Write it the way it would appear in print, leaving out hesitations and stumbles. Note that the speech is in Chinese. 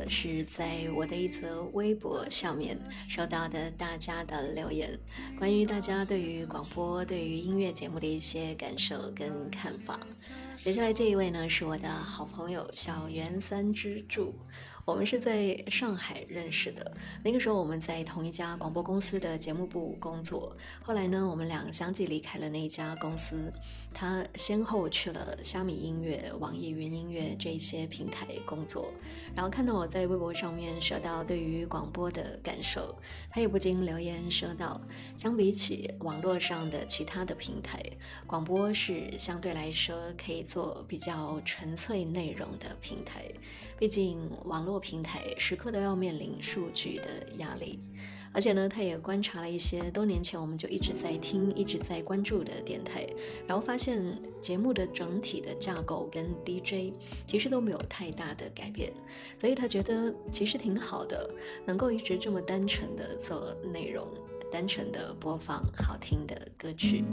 是在我的一则微博上面收到的大家的留言，关于大家对于广播、对于音乐节目的一些感受跟看法。接下来这一位呢，是我的好朋友小圆三之助，我们是在上海认识的，那个时候我们在同一家广播公司的节目部工作，后来呢我们俩相继离开了那一家公司，他先后去了虾米音乐、网易云音乐这些平台工作，然后看到我在微博上面说到对于广播的感受，他也不禁留言说到，相比起网络上的其他的平台，广播是相对来说可以做比较纯粹内容的平台，毕竟网络平台时刻都要面临数据的压力，而且呢他也观察了一些多年前我们就一直在听一直在关注的电台，然后发现节目的整体的架构跟 DJ 其实都没有太大的改变，所以他觉得其实挺好的，能够一直这么单纯的做内容，单纯的播放好听的歌曲。